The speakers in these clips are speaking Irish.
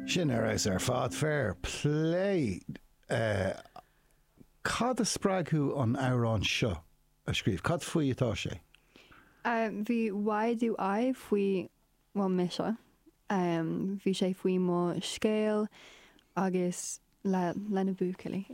Sin is fad fair play cad a spragu an Aaron seo a scríb cad faoi atá sé Bhí why do I faoi mise bhí sé faoi má scéal agus lena búcailí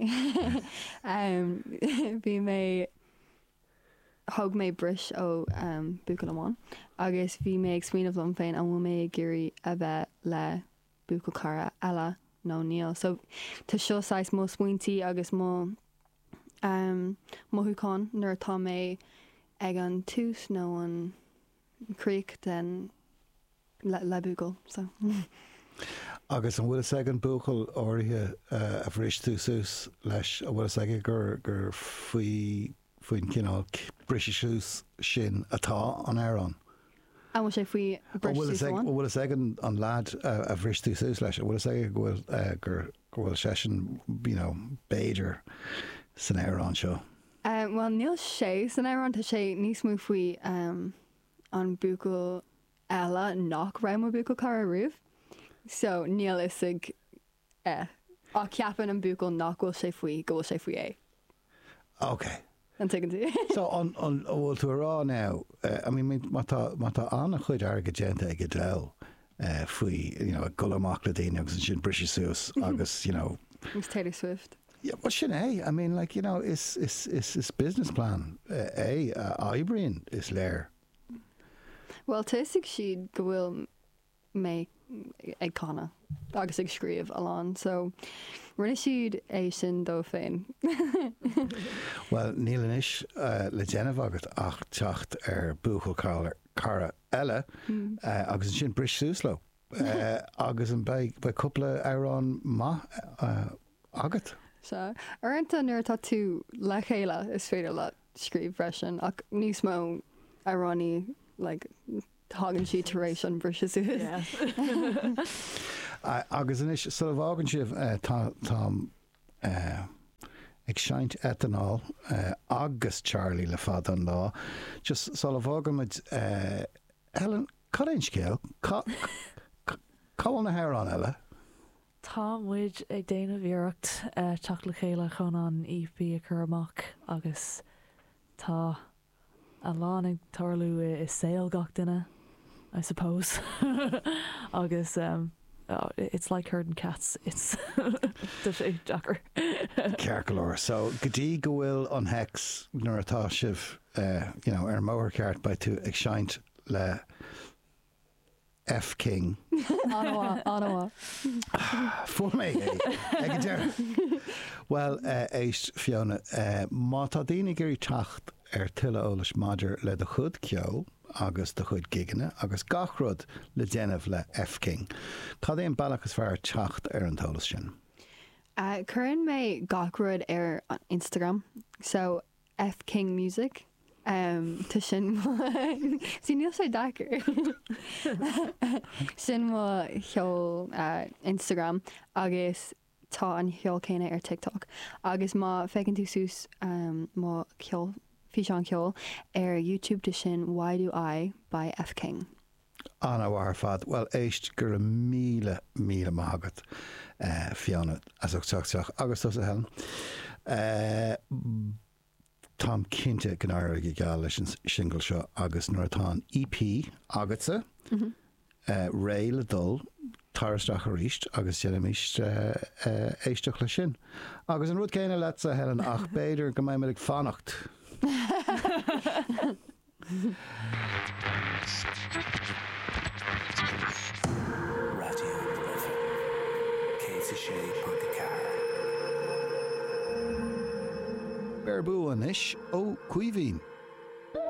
bhí mé thug mé bris ó bucail amháin agus bhí mé ag smíanamh lom féin an bhfuil mé gurí a bheith le bucail cara eile nó níl so tá seo sais mó smuointí agus mó mothúáin nuair tá mé ag an tús nó an críoc den le bucail so agus an bhfuil ag an bucail áirithe a bhris tú sús leis a bhfuil ag gur faoin cinál brisi sús sin atá an Aaron. An bhfuil sé faoi bhfuil ag an lad a bhris tú sús leis a bhfuil ag gur bhfuil sé sin béidir san Aaron seo. Well níl sé san Aaron tá sé níos mú faoi an bucail eile nach raibh bucail cara riamh so níl is ag á ceapan an bucail nach bhfuil sé faoi go bhfuil sé faoi é. Okay. An tuigeann tú. So an bhfuil tú rá now I mean má tá anna chuid airge déanta ag dlel faoi a golamach le daine agus sin brisi sús agus It's Taylor Swift. Yeah, well, sin I mean, like, it's business plan. Ibrian is léir. Well, tuisig siad go bhfuil mé ag canna agus ag scríomh alán, so rinne siad é sin dó féin. Well, níl inis le déanamh agat ach teacht bucail cara eile agus sin bris súsló. Agus an ba cúpla Aaron agat. So, aranta nuair tá tú le chéile is féidir le scríomh freisin ach níos mó Aaroní like hagann si taréis an brise sús. Agus inis sort of ágann sibh tá ag seint etanál agus Charlie le fad an lá just sort of ágamid Ellen cadéin scéal cáil na Aaron eile. Tá muid ag déanamh iirecht teach le chéile chun an EP a chur amach agus tá an lán ag tarlú is saoil gach duine, I suppose. agus it's like herding cats. It's the big jacker. Cearcolóir. So gotí go bhfuil an hex nuair atá sibh ar mór ceart ba tú ag seint le F King. Anna. Full me. Well, éist Fiona, má tá daoine gurí tacht ar tuile ólas maidir le do chud ceol agus do chud giganna agus gachrod le déanamh le F King. Cad éon bailachas fear teacht ar an tolas sin? Current mé gachrod ar Instagram, so F King Music. Tá sin sí níl sé dachar sin má cheol Instagram agus tá an cheol céine ar TikTok agus má fecinn tú sús má ceol fi an ceol ar YouTube de sin Why Do I by F King. Anna war fad. Well, éist gur míle mágat Fiona as teach agus tá a helen. Tom cinnte gan áir ag gáil leis an single seo agus nuair atá EP agatsa ré le dul taraisteach a ríist agus déanaimiist éisteach le sin. Agus an rud céine leat a helen ach béidir go mbeidh ag fannacht. Radio Casey Bearbú an isis ó Cuivín.